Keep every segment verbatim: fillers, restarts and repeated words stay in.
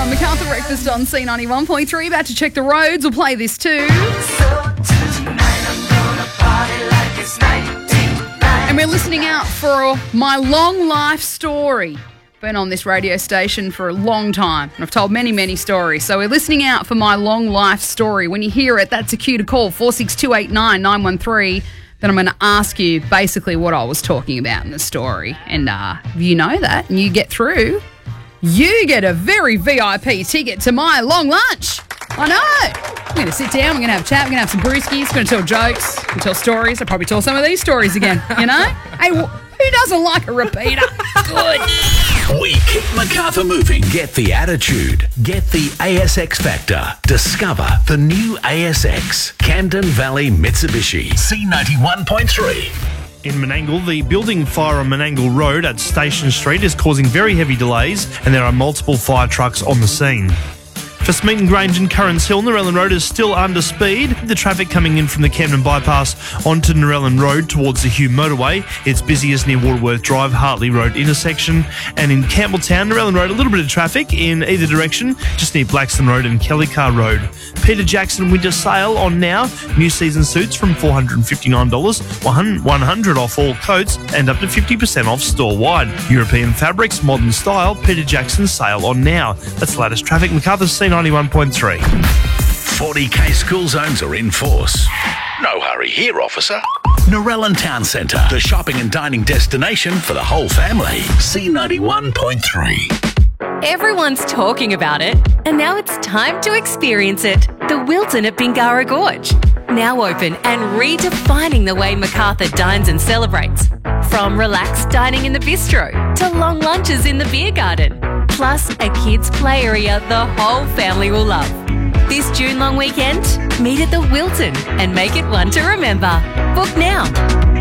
Macarthur Breakfast on C ninety-one point three. About to check the roads. We'll play this too. And we're listening out for My Long Life Story. Been on this radio station for a long time. And I've told many, many stories. So we're listening out for My Long Life Story. When you hear it, that's a cue to call four six two eight nine nine one three. Then I'm going to ask you basically what I was talking about in the story. And uh, if you know that and you get through, you get a very V I P ticket to my long lunch. I know. We're going to sit down. We're going to have a chat. We're going to have some brewskis. We're going to tell jokes. We're going to tell stories. I'll probably tell some of these stories again, you know? Hey, who doesn't like a repeater? Good. We keep Macarthur moving. Get the attitude. Get the A S X factor. Discover the new A S X. Camden Valley Mitsubishi. C ninety-one point three. In Menangle, the building fire on Menangle Road at Station Street is causing very heavy delays, and there are multiple fire trucks on the scene. For Smeaton Grange and Currans Hill, Narellan Road is still under speed. The traffic coming in from the Camden Bypass onto Narellan Road towards the Hugh Motorway. It's busiest near Waterworth Drive, Hartley Road intersection. And in Campbelltown, Narellan Road, a little bit of traffic in either direction, just near Blackstone Road and Kellycar Road. Peter Jackson winter sale on now. New season suits from four hundred fifty-nine dollars, one hundred dollars off all coats, and up to fifty percent off store-wide. European fabrics, modern style, Peter Jackson sale on now. That's the latest traffic. Macarthur C ninety-one point three. forty K school zones are in force. No hurry here, officer. Narellan Town Centre, the shopping and dining destination for the whole family. C ninety-one point three. Everyone's talking about it, and now it's time to experience it. The Wilton at Bingara Gorge. Now open and redefining the way Macarthur dines and celebrates. From relaxed dining in the bistro to long lunches in the beer garden. Plus a kids' play area the whole family will love. This June long weekend, meet at the Wilton and make it one to remember. Book now.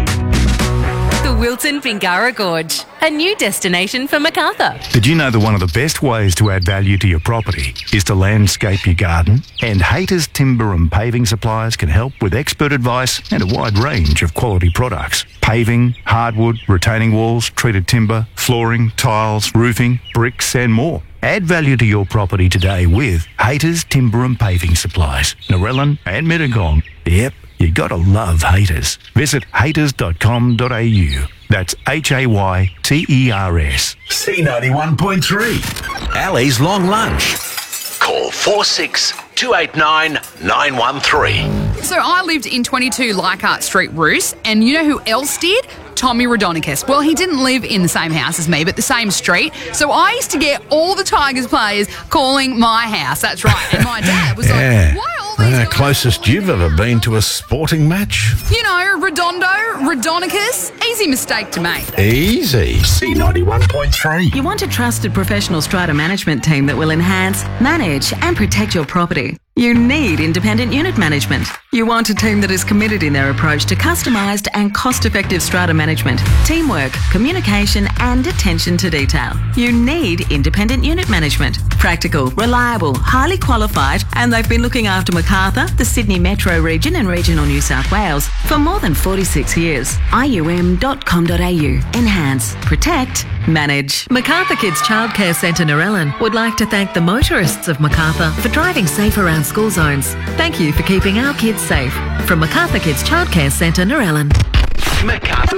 The Wilton Bingara Gorge, a new destination for Macarthur. Did you know that one of the best ways to add value to your property is to landscape your garden? And Hayter's Timber and Paving Supplies can help with expert advice and a wide range of quality products. Paving, hardwood, retaining walls, treated timber, flooring, tiles, roofing, bricks and more. Add value to your property today with Hayter's Timber and Paving Supplies, Narellan and Mittagong. Yep, you gotta love Hayters. Visit hayters dot com dot a u. That's H A Y T E R S. C ninety-one point three. Ali's Long Lunch. Call four six two eight nine nine one three. So I lived in twenty-two Leichhardt Street, Roos, and you know who else did? Tommy Radonicus. Well, he didn't live in the same house as me, but the same street. So I used to get all the Tigers players calling my house. That's right. And my dad was Yeah. like, why all these The guys closest calling you've me ever that?" been to a sporting match? You know, Redondo, Radonicus. Easy mistake to make. Easy. C ninety-one point three. You want a trusted professional strata management team that will enhance, manage and protect your property. You need independent unit management. You want a team that is committed in their approach to customised and cost-effective strata management, teamwork, communication and attention to detail. You need independent unit management. Practical, reliable, highly qualified, and they've been looking after Macarthur, the Sydney Metro region and regional New South Wales for more than forty-six years. I U M dot com dot a u. Enhance, protect, manage. Macarthur Kids Childcare Centre Narellan would like to thank the motorists of Macarthur for driving safe around school zones. Thank you for keeping our kids safe. From Macarthur Kids Childcare Centre Narellan. Macarthur